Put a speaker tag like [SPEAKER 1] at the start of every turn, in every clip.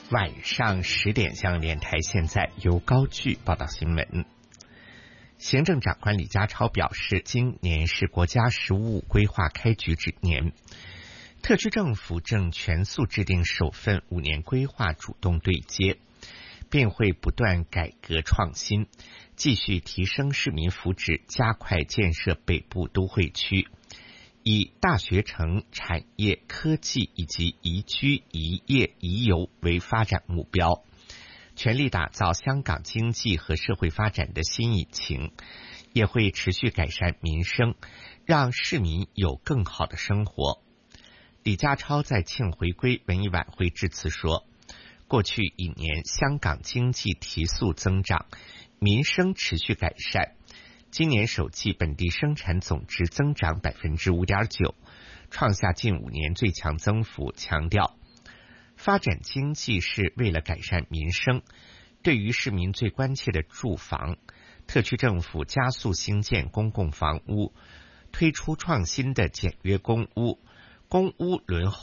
[SPEAKER 1] 晚上10点，香港电台现在由高炬报道新闻。行政长官李家超表示，今年是国家“十五五”规划开局之年，特区政府正全速制定首份5年规划，主动对接，并会不断改革创新，继续提升市民福祉，加快建设北部都会区，以大学城、产业、科技以及宜居、宜业、宜游为发展目标，全力打造香港经济和社会发展的新引擎，也会持续改善民生，让市民有更好的生活。李家超在庆回归文艺晚会致辞说，过去1年香港经济提速增长，民生持续改善，今年首季本地生产总值增长 5.9%， 创下近5年最强增幅，强调发展经济是为了改善民生。对于市民最关切的住房，特区政府加速兴建公共房屋，推出创新的简约公屋，公屋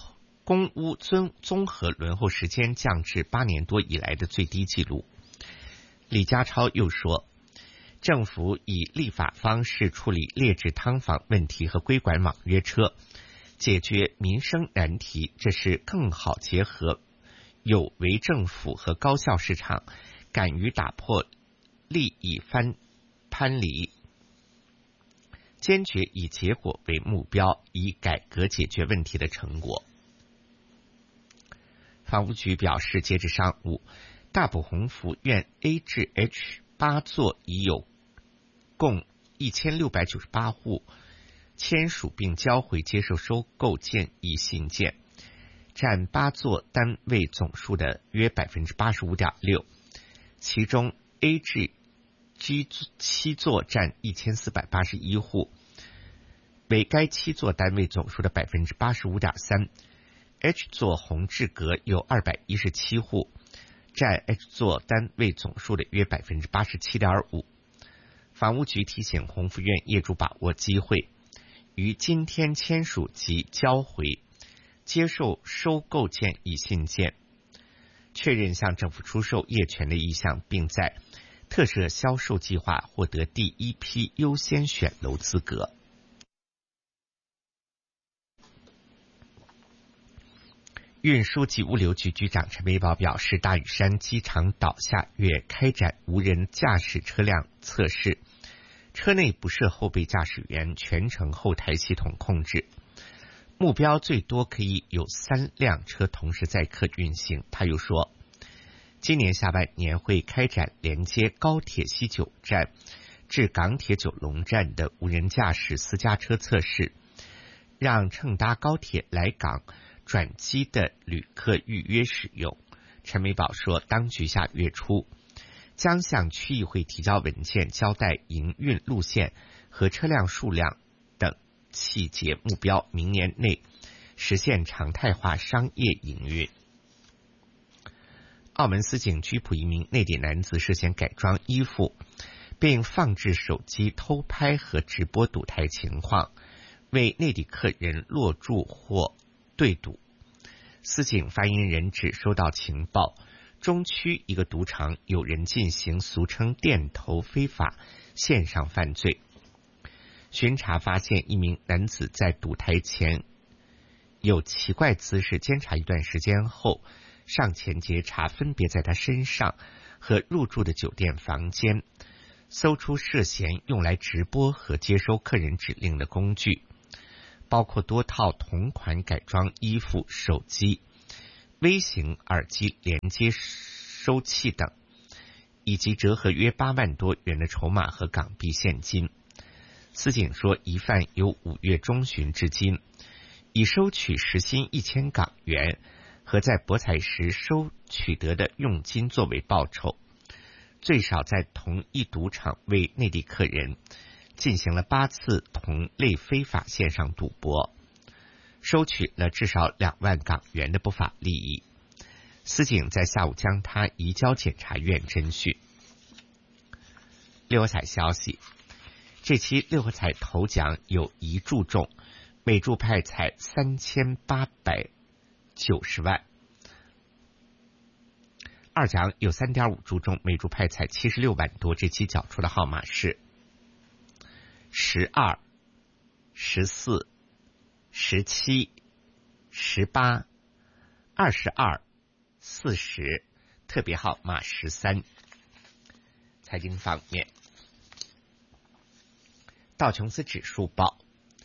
[SPEAKER 1] 综合轮候时间降至8年多以来的最低纪录。李家超又说，政府以立法方式处理劣质劏房问题和规管网约车，解决民生难题，这是更好结合有为政府和高效市场，敢于打破利益藩篱，坚决以结果为目标，以改革解决问题的成果。房屋局表示，截至上午，大埔鸿福苑 A 至 H 8座已有共1698户签署并交回接受收购建议信件，占8座单位总数的约 85.6%， 其中 A 至 G 7座占1481户，为该7座单位总数的 85.3%， H 座宏志阁有217户，占 H 座单位总数的约 87.5%。 房屋局提醒鸿福苑业主把握机会，于今天签署及交回接受收购建议信件，确认向政府出售业权的意向，并在特设销售计划获得第一批优先选楼资格。运输及物流局局长陈维宝表示，大屿山机场岛下月开展无人驾驶车辆测试，车内不设后备驾驶员，全程后台系统控制，目标最多可以有3辆车同时载客运行。他又说，今年下半年会开展连接高铁西九站至港铁九龙站的无人驾驶私家车测试，让乘搭高铁来港转机的旅客预约使用。陈美宝说，当局下月初将向区议会提交文件，交代营运路线和车辆数量等细节目标，明年内实现常态化商业营运。澳门司警拘捕一名内地男子，涉嫌改装衣服并放置手机偷拍和直播赌台情况，为内地客人落注或对赌。司警发言人指，收到情报，中区一个赌场有人进行俗称电头非法线上犯罪。巡查发现一名男子在赌台前有奇怪姿势，监察一段时间后上前截查，分别在他身上和入住的酒店房间搜出涉嫌用来直播和接收客人指令的工具，包括多套同款改装衣服、手机、微型耳机连接收器等，以及折合约8万多元的筹码和港币现金。司警说，疑犯由5月中旬至今，已收取时薪1000港元和在博彩时收取得的佣金作为报酬，最少在同一赌场为内地客人进行了8次同类非法线上赌博，收取了至少2万港元的不法利益。司警在下午将他移交检察院侦讯。六合彩消息，这期六合彩头奖有1注中，每注派彩3890万。 二奖有 3.5 注中，每注派彩76万多。这期缴出的号码是12、14、17、18、22、40，特别号码13。财经方面，道琼斯指数报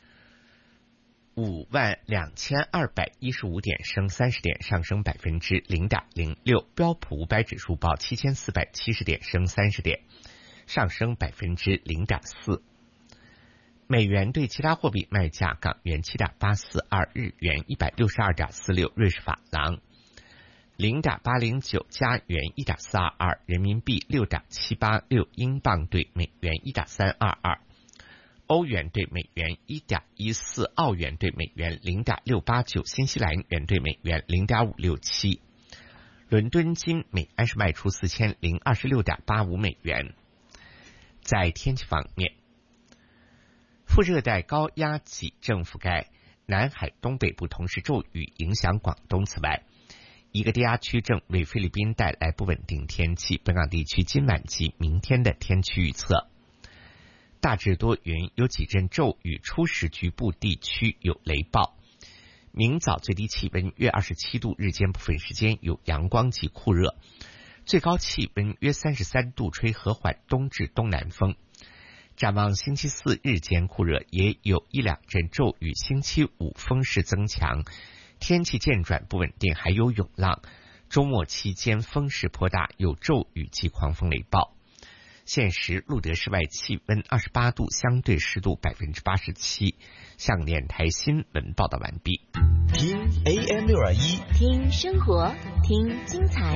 [SPEAKER 1] 52215点，升30点，上升0.06%。标普500指数报7470点，升30点，上升0.4%。美元对其他货币卖价：港元7.842，日元162.46，瑞士法郎0.809，加元1.422，人民币6.786，英镑对美元1.322。欧元对美元1.14，澳元对美元0.689，新西兰元对美元0.567。伦敦金每安士卖出4026.85美元。在天气方面，副热带高压脊正覆盖南海东北部，同时骤雨影响广东。此外，一个低压区正为菲律宾带来不稳定天气。本港地区今晚及明天的天气预测：大致多云，有几阵骤雨，初时局部地区有雷暴。明早最低气温约27度，日间部分时间有阳光及酷热，最高气温约33度，吹和缓东至东南风。展望星期四日间酷热，也有一两阵骤雨，星期五风势增强，天气渐转不稳定，还有涌浪。周末期间风势颇大，有骤雨及狂风雷暴。现时录得室外气温28度，相对湿度87%。向电台新闻报道完毕。
[SPEAKER 2] 听 AM621，
[SPEAKER 3] 听生活，听精彩。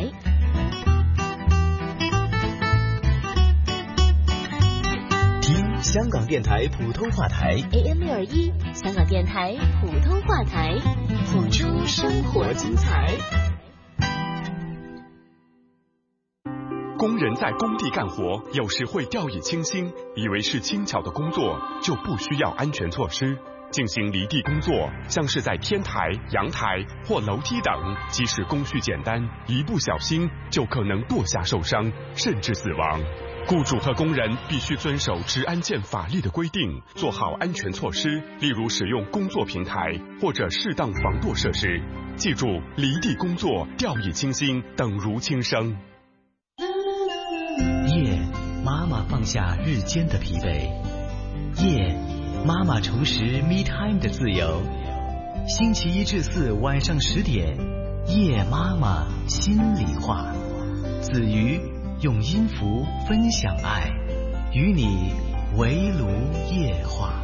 [SPEAKER 2] 听香港电台普通话台
[SPEAKER 3] AM621，香港电台普通话台，谱出生活精彩。
[SPEAKER 4] 工人在工地干活，有时会掉以轻心，以为是轻巧的工作就不需要安全措施。进行离地工作，像是在天台、阳台或楼梯等，即使工序简单，一不小心就可能堕下受伤，甚至死亡。雇主和工人必须遵守职安健法律的规定，做好安全措施，例如使用工作平台或者适当防堕设施。记住，离地工作掉以轻心，等如轻生。
[SPEAKER 2] 夜，妈妈放下日间的疲惫。夜，妈妈重拾 me time 的自由。星期一至四晚上10点，夜妈妈心里话。子瑜用音符分享爱，与你围炉夜话。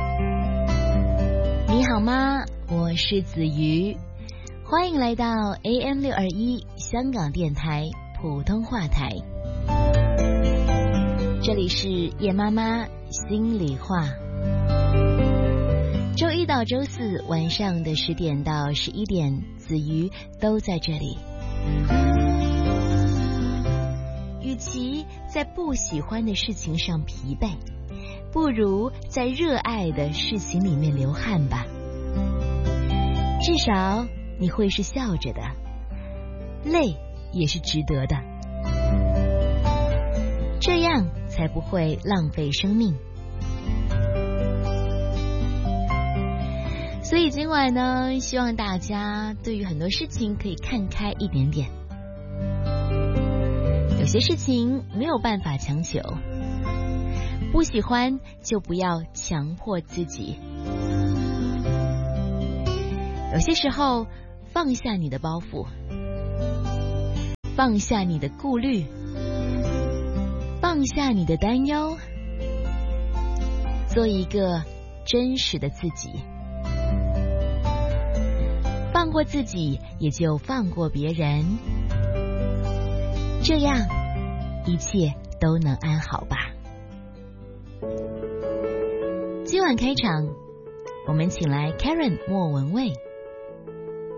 [SPEAKER 3] 你好吗？我是子瑜，欢迎来到 AM621 香港电台普通话台。这里是夜妈妈心里话，周一到周四晚上的10点到11点，子瑜都在这里。与其在不喜欢的事情上疲惫，不如在热爱的事情里面流汗吧。至少你会是笑着的，累也是值得的，这样才不会浪费生命。所以今晚呢，希望大家对于很多事情可以看开一点点。有些事情没有办法强求，不喜欢就不要强迫自己。有些时候放下你的包袱，放下你的顾虑，放下你的担忧，做一个真实的自己。放过自己，也就放过别人，这样一切都能安好吧。今晚开场，我们请来 Karen 莫文蔚，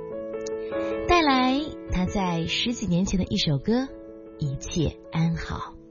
[SPEAKER 3] 带来她在10几年前的一首歌《一切安好》。